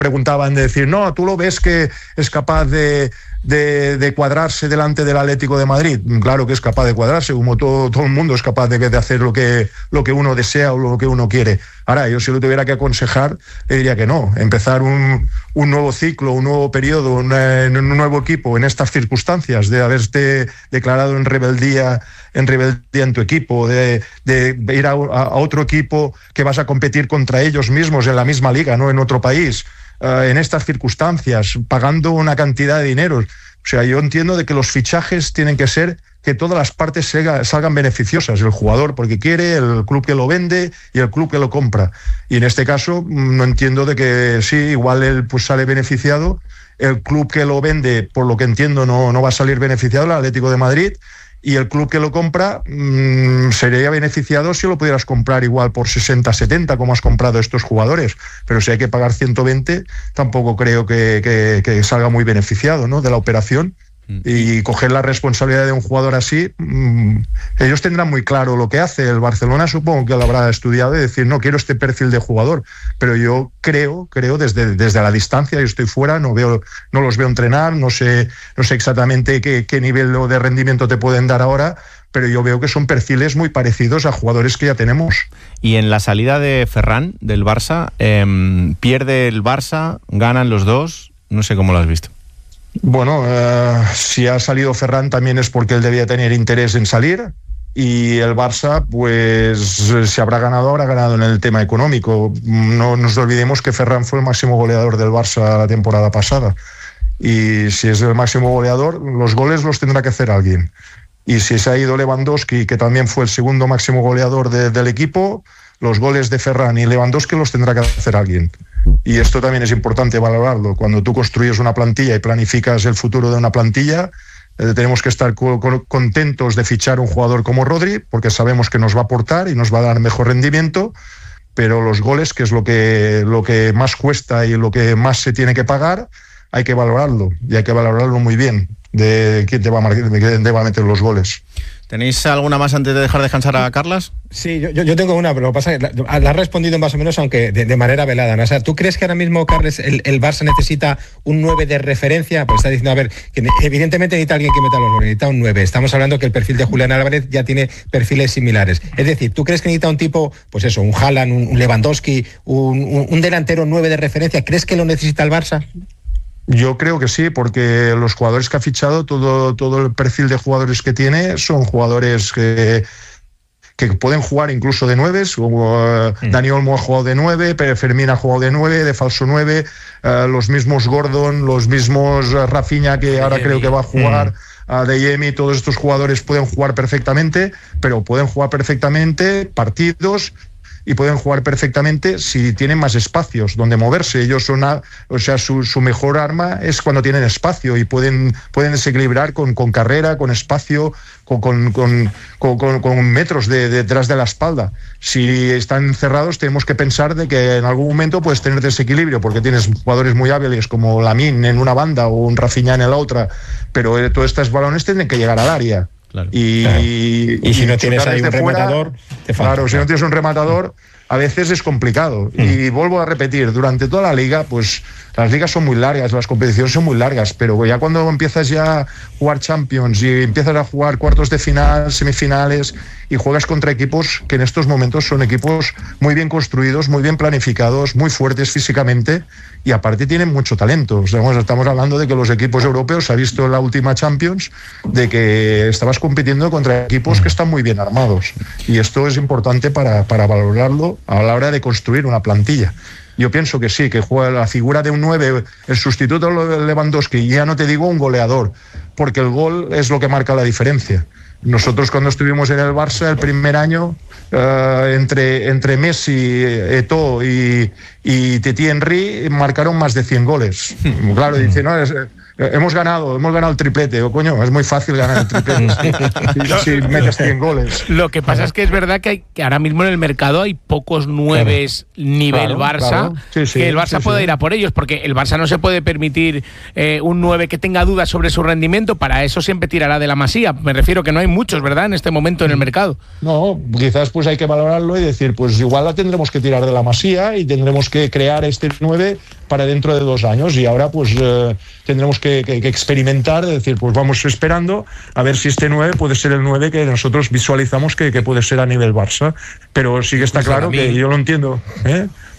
preguntaban de decir, no, ¿tú lo ves que es capaz de cuadrarse delante del Atlético de Madrid? Claro que es capaz de cuadrarse, como todo el mundo es capaz de hacer lo que uno desea o lo que uno quiere. Ahora, yo si lo tuviera que aconsejar, le diría que no. Empezar un nuevo ciclo, un nuevo periodo, en un nuevo equipo, en estas circunstancias, de haberte declarado en rebeldía en tu equipo, de ir a otro equipo que vas a competir contra ellos mismos en la misma liga, no en otro país. En estas circunstancias, pagando una cantidad de dinero. O sea, yo entiendo de que los fichajes tienen que ser que todas las partes salgan beneficiosas. El jugador porque quiere, el club que lo vende y el club que lo compra. Y en este caso no entiendo de que sí, igual él pues sale beneficiado. El club que lo vende, por lo que entiendo, no va a salir beneficiado, el Atlético de Madrid. Y el club que lo compra sería beneficiado si lo pudieras comprar igual por 60, 70, como has comprado estos jugadores. Pero si hay que pagar 120, tampoco creo que salga muy beneficiado, ¿no?, de la operación. Y coger la responsabilidad de un jugador así, ellos tendrán muy claro lo que hace. El Barcelona supongo que lo habrá estudiado y decir, no quiero este perfil de jugador. Pero yo creo desde la distancia, yo estoy fuera, no los veo entrenar, no sé exactamente qué nivel de rendimiento te pueden dar ahora, pero yo veo que son perfiles muy parecidos a jugadores que ya tenemos. Y en la salida de Ferran, del Barça, pierde el Barça, ganan los dos, no sé cómo lo has visto. Bueno, si ha salido Ferran también es porque él debía tener interés en salir, y el Barça pues si habrá ganado en el tema económico. No nos olvidemos que Ferran fue el máximo goleador del Barça la temporada pasada, y si es el máximo goleador, los goles los tendrá que hacer alguien. Y si se ha ido Lewandowski, que también fue el segundo máximo goleador del equipo, los goles de Ferran y Lewandowski los tendrá que hacer alguien. Y esto también es importante valorarlo. Cuando tú construyes una plantilla y planificas el futuro de una plantilla, tenemos que estar contentos de fichar un jugador como Rodri, porque sabemos que nos va a aportar y nos va a dar mejor rendimiento, pero los goles, que es lo que más cuesta y lo que más se tiene que pagar, hay que valorarlo, y hay que valorarlo muy bien, de quién te va a meter los goles. ¿Tenéis alguna más antes de dejar descansar a Carlas? Sí, yo tengo una, pero lo que pasa es que la has respondido más o menos, aunque de manera velada, ¿no? O sea, ¿tú crees que ahora mismo, Carles, el Barça necesita un 9 de referencia? Pues está diciendo, a ver, que evidentemente necesita alguien que meta los goles, necesita un 9. Estamos hablando que el perfil de Julián Álvarez ya tiene perfiles similares. Es decir, ¿tú crees que necesita un tipo, pues eso, un Haaland, un Lewandowski, un delantero 9 de referencia? ¿Crees que lo necesita el Barça? Yo creo que sí, porque los jugadores que ha fichado, todo el perfil de jugadores que tiene, son jugadores que pueden jugar incluso de 9. Dani Olmo ha jugado de 9, Pere Fermín ha jugado de 9, de falso 9, los mismos Gordon, los mismos Rafinha, que ahora creo que va a jugar, Adeyemi, todos estos jugadores pueden jugar perfectamente, pero pueden jugar perfectamente partidos, y pueden jugar perfectamente si tienen más espacios donde moverse. Ellos su mejor arma es cuando tienen espacio, y pueden desequilibrar con carrera, con espacio, con metros detrás de la espalda. Si están cerrados, tenemos que pensar de que en algún momento puedes tener desequilibrio, porque tienes jugadores muy hábiles como Lamine en una banda o un Rafinha en la otra, pero todos estos balones tienen que llegar al área. Claro. Y si no tienes ahí un rematador, te falta. Claro, si no tienes un rematador, a veces es complicado. Y vuelvo a repetir, durante toda la liga, pues las ligas son muy largas, las competiciones son muy largas, pero ya cuando empiezas ya a jugar Champions y empiezas a jugar cuartos de final, semifinales, y juegas contra equipos que en estos momentos son equipos muy bien construidos, muy bien planificados, muy fuertes físicamente, y aparte tienen mucho talento. Estamos hablando de que los equipos europeos, se ha visto en la última Champions, de que estabas compitiendo contra equipos que están muy bien armados, y esto es importante para valorarlo a la hora de construir una plantilla. Yo pienso que sí, que juega la figura de un 9, el sustituto de Lewandowski, y ya no te digo un goleador, porque el gol es lo que marca la diferencia. Nosotros cuando estuvimos en el Barça el primer año, entre Messi, Eto'o y Titi Henry, marcaron más de 100 goles. Claro, dice, no, hemos ganado el triplete. O coño, es muy fácil ganar el triplete si metes 100 goles. Lo que pasa es que es verdad que ahora mismo en el mercado hay pocos 9 nivel Barça, claro. Sí, que el Barça pueda ir a por ellos, porque el Barça no se puede permitir un 9 que tenga dudas sobre su rendimiento. Para eso siempre tirará de la Masía. Me refiero que no hay muchos, ¿verdad?, en este momento en el mercado. No, quizás pues hay que valorarlo y decir, pues igual la tendremos que tirar de la Masía y tendremos que crear este 9 para dentro de 2 años, y ahora pues tendremos que experimentar, es decir, pues vamos esperando a ver si este 9 puede ser el 9 que nosotros visualizamos que puede ser a nivel Barça, pero sí que está claro que yo lo entiendo,